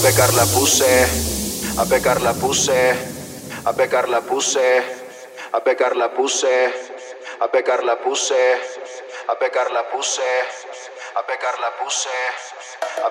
pecar la puse, a pecar la puse, a pecar la puse, a pecar la puse, a pecar la puse, a pecar la puse, a pecar la puse.